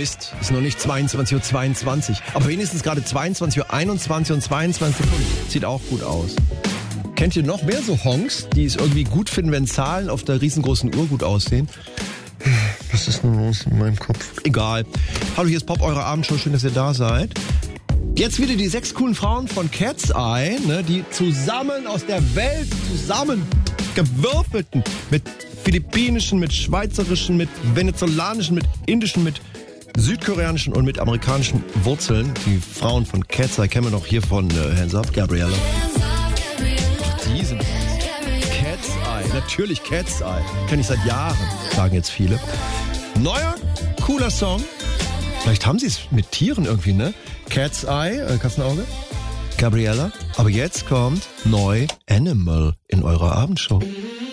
Mist, ist noch nicht 22:22 Uhr. Aber wenigstens gerade 22:21 Uhr und 22 Sekunden. Sieht auch gut aus. Kennt ihr noch mehr so Honks, die es irgendwie gut finden, wenn Zahlen auf der riesengroßen Uhr gut aussehen? Was ist denn los in meinem Kopf? Egal. Hallo, hier ist Pop, eure Abendshow. Schön, dass ihr da seid. Jetzt wieder die 6 coolen Frauen von Cat's Eye, ne, die zusammen aus der Welt zusammengewürfelten, mit philippinischen, mit schweizerischen, mit venezolanischen, mit indischen, mit südkoreanischen und mit amerikanischen Wurzeln. Die Frauen von Cat's Eye kennen wir noch hier von Hands Up, Gabriella. Die sind Cat's Eye, natürlich Cat's Eye. Kenn ich seit Jahren, sagen jetzt viele. Neuer, cooler Song. Vielleicht haben sie es mit Tieren irgendwie, ne? Cat's Eye, Katzenauge, Gabriella. Aber jetzt kommt neu Animal in eurer Abendshow.